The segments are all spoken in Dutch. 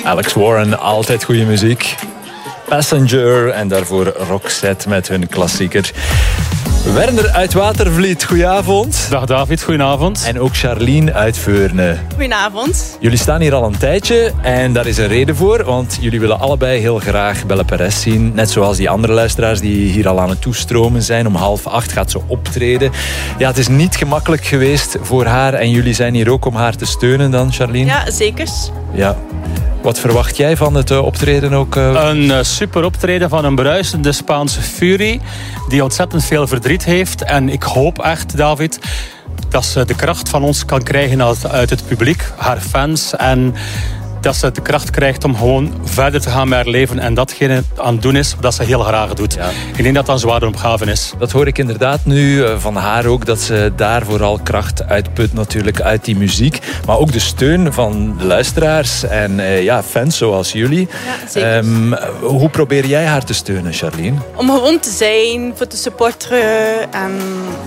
Alex Warren, altijd goede muziek. Passenger en daarvoor Roxette met hun klassieker. Werner uit Watervliet, goedenavond. Dag David, goedenavond. En ook Charlene uit Veurne. Goedenavond. Jullie staan hier al een tijdje en daar is een reden voor, want jullie willen allebei heel graag Belle Perez zien. Net zoals die andere luisteraars die hier al aan het toestromen zijn. Om 7:30 gaat ze optreden. Ja, het is niet gemakkelijk geweest voor haar en jullie zijn hier ook om haar te steunen dan, Charlene? Ja, zeker. Ja. Wat verwacht jij van het optreden ook? Een super optreden van een bruisende Spaanse furie die ontzettend veel verdriet heeft. En ik hoop echt, David, dat ze de kracht van ons kan krijgen uit het publiek, haar fans. En dat ze de kracht krijgt om gewoon verder te gaan met haar leven en datgene aan het doen is wat ze heel graag doet. Ja. Ik denk dat dat een zware opgave is. Dat hoor ik inderdaad nu van haar ook, dat ze daar vooral kracht uitput natuurlijk uit die muziek. Maar ook de steun van de luisteraars en fans zoals jullie. Ja, zeker. Hoe probeer jij haar te steunen, Charlene? Om gewoon te zijn, voor te supporteren en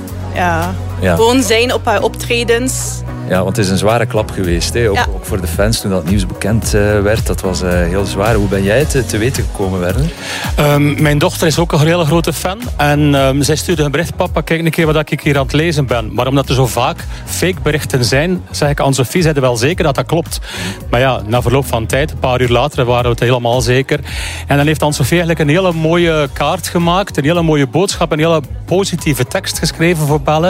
gewoon zijn op haar optredens. Ja, want het is een zware klap geweest. Hè? Ook voor de fans toen dat nieuws bekend werd. Dat was heel zwaar. Hoe ben jij het te weten gekomen, Werner? Mijn dochter is ook een hele grote fan. En zij stuurde een bericht. Papa, kijk een keer wat ik hier aan het lezen ben. Maar omdat er zo vaak fake berichten zijn, zeg ik aan Sophie, zei wel zeker dat dat klopt. Maar ja, na verloop van tijd, een paar uur later, waren we het helemaal zeker. En dan heeft Anne-Sophie eigenlijk een hele mooie kaart gemaakt. Een hele mooie boodschap. Een hele positieve tekst geschreven voor Belle.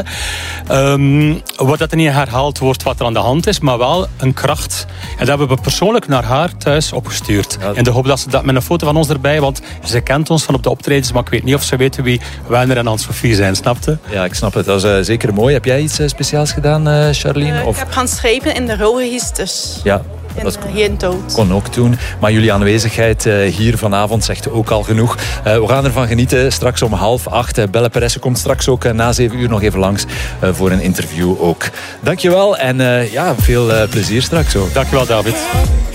Wat dat er niet herhaald wordt wat er aan de hand is, maar wel een kracht. En dat hebben we persoonlijk naar haar thuis opgestuurd. Ja. In de hoop dat ze dat met een foto van ons erbij, want ze kent ons van op de optredens, maar ik weet niet of ze weten wie Werner en Anne-Sophie zijn, snapte? Ja, ik snap het. Dat is zeker mooi. Heb jij iets speciaals gedaan, Charlene? Ik heb gaan schrijven in de rouwregisters. Ja. Dat geen dood. Kon ook doen. Maar jullie aanwezigheid hier vanavond zegt ook al genoeg. We gaan ervan genieten. Straks om 7:30. Belle Perez komt straks ook na 7 uur nog even langs voor een interview ook. Dankjewel en veel plezier straks ook. Dankjewel, David.